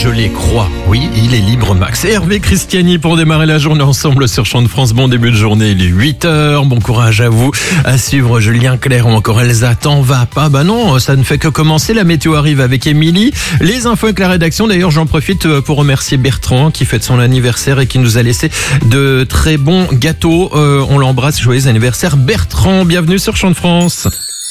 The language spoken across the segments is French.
je les crois. Oui, il est libre, Max. Et Hervé Christiani pour démarrer la journée ensemble sur Chant de France. Bon début de journée, il est 8h. Bon courage à vous. À suivre Julien Clerc ou encore Elsa, t'en vas pas. Bah non, ça ne fait que commencer. La météo arrive avec Émilie. Les infos avec la rédaction. D'ailleurs, j'en profite pour remercier Bertrand qui fête son anniversaire et qui nous a laissé de très bons gâteaux. On l'embrasse. Joyeux anniversaire, Bertrand. Bienvenue sur Chant de France.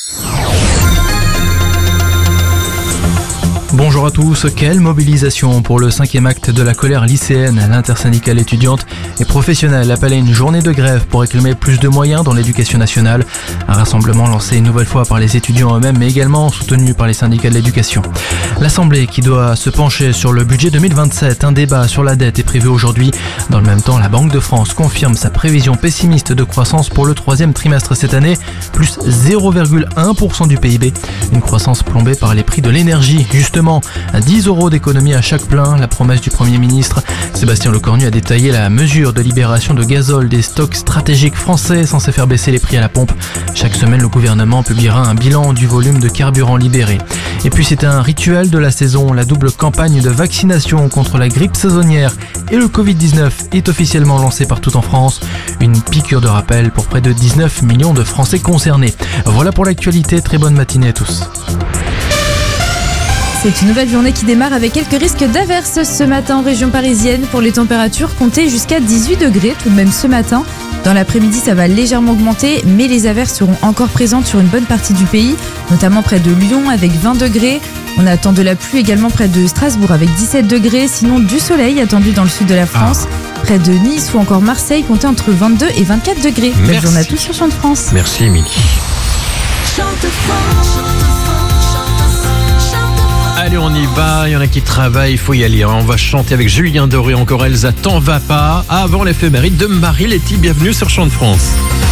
Bonjour à tous, quelle mobilisation pour le 5e acte de la colère lycéenne. L'intersyndicale étudiante et professionnelle appelle à une journée de grève pour réclamer plus de moyens dans l'éducation nationale. Un rassemblement lancé une nouvelle fois par les étudiants eux-mêmes mais également soutenu par les syndicats de l'éducation. L'Assemblée qui doit se pencher sur le budget 2027, un débat sur la dette est prévu aujourd'hui. Dans le même temps, la Banque de France confirme sa prévision pessimiste de croissance pour le 3e trimestre cette année, plus 0,1% du PIB. Une croissance plombée par les prix de l'énergie, justement. 10 € d'économie à chaque plein, la promesse du Premier ministre. Sébastien Lecornu a détaillé la mesure de libération de gazole des stocks stratégiques français censés faire baisser les prix à la pompe. Chaque semaine, le gouvernement publiera un bilan du volume de carburant libéré. Et puis c'est un rituel de la saison, la double campagne de vaccination contre la grippe saisonnière et le Covid-19 est officiellement lancée partout en France. Une piqûre de rappel pour près de 19 millions de Français concernés. Voilà pour l'actualité, très bonne matinée à tous. C'est une nouvelle journée qui démarre avec quelques risques d'averses ce matin en région parisienne. Pour les températures, comptez jusqu'à 18 degrés tout de même ce matin. Dans l'après-midi, ça va légèrement augmenter, mais les averses seront encore présentes sur une bonne partie du pays, notamment près de Lyon avec 20 degrés. On attend de la pluie également près de Strasbourg avec 17 degrés, sinon du soleil attendu dans le sud de la France. Près de Nice ou encore Marseille, comptez entre 22 et 24 degrés. Belle journée à tous sur Chant de France. Merci Émilie. Allez, on y va, il y en a qui travaillent, il faut y aller. On va chanter avec Julien Doré, encore Elsa, t'en vas pas. Avant l'éphéméride de Marie-Letty, bienvenue sur Chant de France.